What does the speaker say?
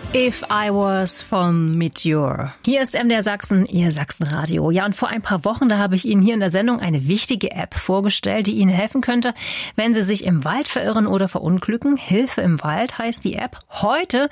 If I Was von Meteor. Hier ist MDR Sachsen, Ihr Sachsenradio. Ja, und vor ein paar Wochen, da habe ich Ihnen hier in der Sendung eine wichtige App vorgestellt, die Ihnen helfen könnte, wenn Sie sich im Wald verirren oder verunglücken. Hilfe im Wald heißt die App. Heute